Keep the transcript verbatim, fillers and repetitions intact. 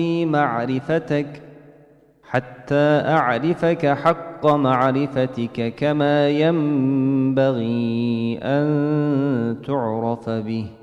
معرفتك حتى أعرفك حق معرفتك كما ينبغي أن تعرف به.